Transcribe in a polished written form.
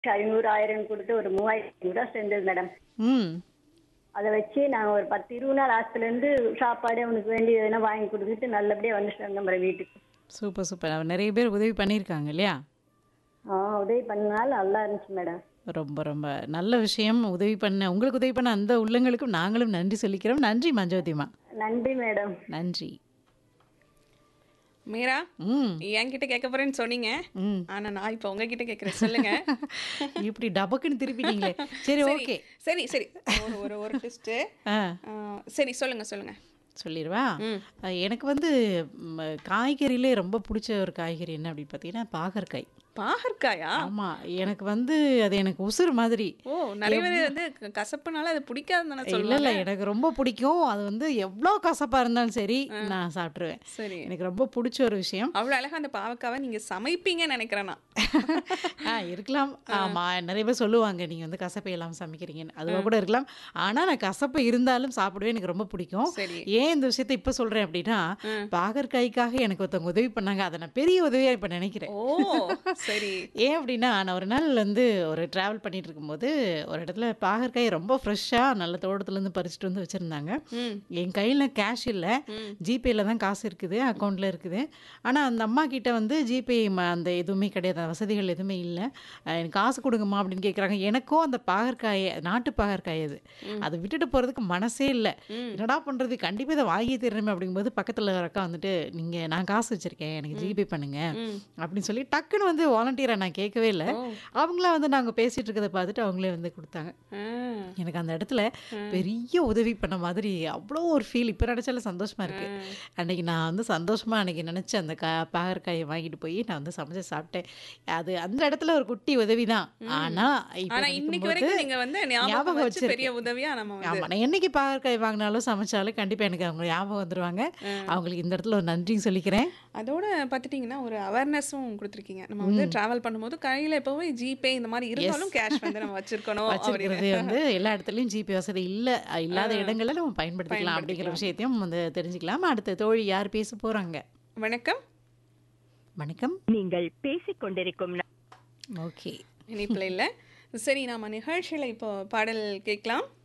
500, 1000 குடுத்து ஒரு 3000 சேர்ந்தது மேடம். ம். அத வச்சு நாங்க ஒரு 10, 20 நாள் ஆஸ்பத்திரிலேருந்து சாப்பாடு அவனுக்கு வேண்டியது எதுனா வாங்கி குடுத்துட்டு நல்லபடியா வந்துட்டு வந்தோம் மேடம் வீட்டுக்கு. Super, super. நெறைய பேர் உதவி பண்ணியிருக்காங்க இல்லையா? உதவி பண்ணனால நல்லா இருந்துச்சு மேடம். ரொம்ப, ரொம்ப நல்ல விஷயம். உதவி பண்ண உங்களுக்கு உதவி பண்ண அந்த உள்ளங்களுக்கும் நாங்களும் நன்றி சொல்லிக்கிறோம். நன்றி மஞ்சோதிமா. நன்றி மேடம். நன்றி. மீரா, ம். என்கிட்ட கேட்க போறேன்னு சொன்னீங்க. ம். ஆனா நான் இப்போ உங்ககிட்ட கேட்கிறேன். சொல்லுங்க. இப்படி டபக்குன்னு திருப்பிட்டீங்களே. சரி, சரி, ஓகே. சரி, சரி. ஒரு ஒரு ஒரு ட்விஸ்ட்டு. ஆ. சரி, சொல்லுங்க, சொல்லுங்க. சொல்லிருவா? ம். எனக்கு வந்து காய்கறியிலே ரொம்ப புடிச்ச ஒரு காய்கறி என்ன அப்படின்னு பார்த்தீங்கன்னா, பாகற்காய். பாகற்காயா? ஆமா. எனக்கு வந்து அது எனக்கு உசுரு மாதிரி. ஓ! நெறைய பேர் வந்து கசப்புனால அது பிடிக்காதுன்னு தானே இல்ல, சொல்லுவாங்க. இல்ல. எனக்கு ரொம்ப பிடிக்கும். அது வந்து எவ்ளோ கசப்பா இருந்தாலும் சரி, நான் சாப்பிட்டுருவேன். சரி. எனக்கு ரொம்ப புடிச்ச ஒரு விஷயம். அவ்வளோ அழகா அந்த பாவக்காவ நீங்க சமைப்பீங்கன்னு நெனைக்கிறேன் நான். இருக்கலாம். ஆமா. நெறைய பேர் சொல்லுவாங்க, நீங்க வந்து கசப்பு இல்லாம சமைக்கிறீங்கன்னு. அதுவா கூட இருக்கலாம். ஆனா, நான் கசப்பு இருந்தாலும் சாப்பிடுவேன். எனக்கு ரொம்ப பிடிக்கும். சரி. ஏன் இந்த விஷயத்த இப்ப சொல்றேன் அப்படின்னா, பாகற்காய்க்காக எனக்கு ஒருத்தவங்க உதவி பண்ணாங்க. அத நான் பெரிய உதவியா இப்ப நெனைக்கிறேன். ஓ! சரி. ஏன் அப்படின்னா, நான் ஒரு நாள் வந்து ஒரு டிராவல் பண்ணிட்டு இருக்கும்போது, ஒரு இடத்துல பாகற்காய் ரொம்ப ஃப்ரெஷ்ஷா நல்ல தோட்டத்துலேருந்து பறிச்சுட்டு வந்து வச்சிருந்தாங்க. ம். என் கையில கேஷ் இல்ல. ம். ஜிபேல தான் காசு இருக்குது. அக்கவுண்ட்ல இருக்குது. ஆனா, அந்த அம்மா கிட்ட வந்து ஜிபே அந்த எதுவுமே கிடையாது. அந்த வசதிகள் எதுவுமே இல்ல. எனக்கு காசு குடுங்கம்மா அப்படின்னு கேட்குறாங்க. எனக்கும் அந்த பாகற்காய் நாட்டு பாகற்காய் அது. அத விட்டுட்டு போறதுக்கு மனசே இல்ல. ம். என்னடா பண்றது? கண்டிப்பா இத வாங்கியே தீரணுமே அப்படிங்கும்போது, பக்கத்துல ஒரு அக்கா வந்துட்டு, "நீங்க நான் காசு வச்சிருக்கேன். எனக்கு ஜிபே பண்ணுங்க." ம். அப்படின்னு சொல்லி டக்குன்னு வந்து வாலண்டியரா நான் கேட்கவே இல்ல. ஓ! அவங்களா வந்து நாங்க பேசிட்டு இருக்கிறத பார்த்துட்டு அவங்களே வந்து குடுத்தாங்க. ஆ. எனக்கு அந்த இடத்துல பெரிய உதவி பண்ண மாதிரி அவ்வளோ ஒரு ஃபீல் இப்ப நினைச்சாலும் சந்தோஷமா இருக்கு. அன்னைக்கு நான் வந்து சந்தோஷமா அன்னைக்கு நினைச்ச அந்த பாகற்காய வாங்கிட்டு போய் நான் வந்து சமைச்சு சாப்பிட்டேன். அது அந்த இடத்துல ஒரு குட்டி உதவி தான். ஆனா இப்ப ஆனா இன்னைக்கு நினைக்கும்போது வரைக்கும் நீங்க வந்து ஞாபகம் ஞாபகம் வச்சு பெரிய வச்சிருக்கேன். உதவியா நம்ம வந்து ஆமா. நான் என்னைக்கு பாகற்காய் வாங்கினாலும் சமைச்சாலும் கண்டிப்பா எனக்கு அவங்க ஞாபகம் வந்துருவாங்க. அவங்களுக்கு இந்த இடத்துல ஒரு நன்றியும் சொல்லிக்கிறேன். அதோட பார்த்துட்டீங்கன்னா ஒரு அவேர்னஸும் கொடுத்துருக்கீங்க. நம்ம வந்து டிராவல் பண்ணும்போது கையில எப்பவுமே ஜிபே இந்த மாதிரி இருந்தாலும் கேஷ் வந்து நம்ம வச்சிருக்கணும் அப்படின்னு. வச்சிருக்கிறது வந்து எல்லா இடத்துலயும் ஜிபே வசதி இல்லாத இடங்கள்ல நம்ம பயன்படுத்திக்கலாம் அப்படிங்கிற விஷயத்தையும் வந்து தெரிஞ்சுக்கலாம். அடுத்த தோழி யார் பேச போறாங்க? வணக்கம். வணக்கம். நீங்கள் பேசிக் கொண்டிருக்கும் ஓகே. இனிப்புல இல்ல. சரி, நாம நிகழ்ச்சியில இப்போ பாடல் கேட்கலாம்.